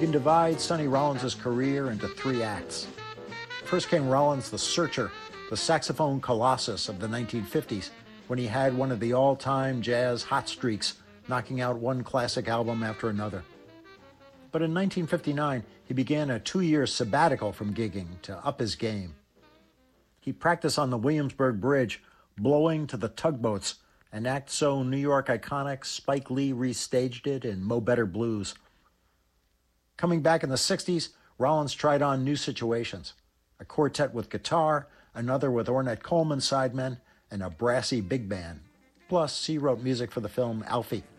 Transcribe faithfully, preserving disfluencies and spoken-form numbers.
can divide Sonny Rollins' career into three acts. First came Rollins the Searcher, the saxophone colossus of the nineteen fifties, when he had one of the all-time jazz hot streaks, knocking out one classic album after another. But in nineteen fifty-nine, he began a two-year sabbatical from gigging to up his game. He practiced on the Williamsburg Bridge, blowing to the tugboats, an act so New York iconic Spike Lee restaged it in Mo Better Blues. Coming back in the sixties, Rollins tried on new situations. A quartet with guitar, another with Ornette Coleman sidemen, and a brassy big band. Plus, he wrote music for the film Alfie.